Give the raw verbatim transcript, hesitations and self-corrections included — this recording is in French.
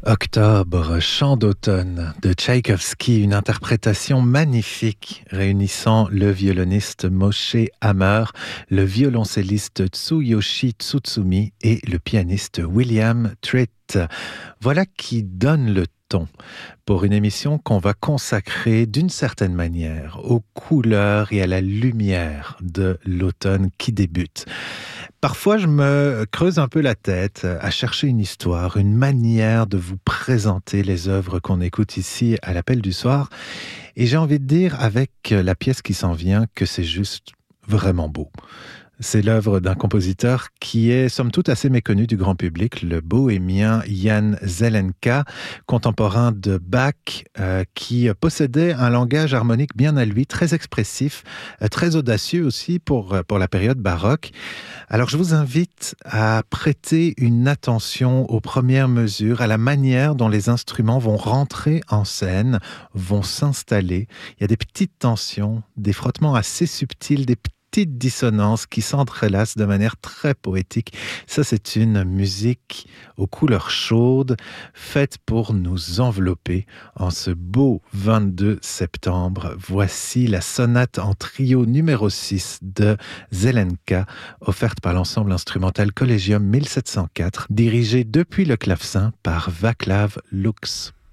Octobre, chant d'automne de Tchaïkovski, une interprétation magnifique réunissant le violoniste Moshe Hammer, le violoncelliste Tsuyoshi Tsutsumi et le pianiste William Tritt. Voilà qui donne le ton pour une émission qu'on va consacrer d'une certaine manière aux couleurs et à la lumière de l'automne qui débute. Parfois, je me creuse un peu la tête à chercher une histoire, une manière de vous présenter les œuvres qu'on écoute ici à l'appel du soir. Et j'ai envie de dire, avec la pièce qui s'en vient, que c'est juste vraiment beau. C'est l'œuvre d'un compositeur qui est somme toute assez méconnu du grand public, le bohémien Jan Zelenka, contemporain de Bach, euh, qui possédait un langage harmonique bien à lui, très expressif, euh, très audacieux aussi pour, pour la période baroque. Alors je vous invite à prêter une attention aux premières mesures, à la manière dont les instruments vont rentrer en scène, vont s'installer. Il y a des petites tensions, des frottements assez subtils, des petites dissonances qui s'entrelacent de manière très poétique. Ça, c'est une musique aux couleurs chaudes, faite pour nous envelopper en ce beau vingt-deux septembre. Voici la sonate en trio numéro six de Zelenka, offerte par l'ensemble instrumental Collegium mille sept cent quatre, dirigé depuis le clavecin par Václav Lux.